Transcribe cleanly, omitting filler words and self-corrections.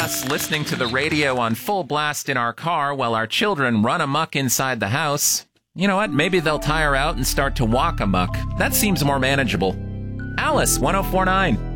us listening to the radio on full blast in our car while our children run amok inside the house. You know what? Maybe they'll tire out and start to walk amok. That seems more manageable. Alice, 1049.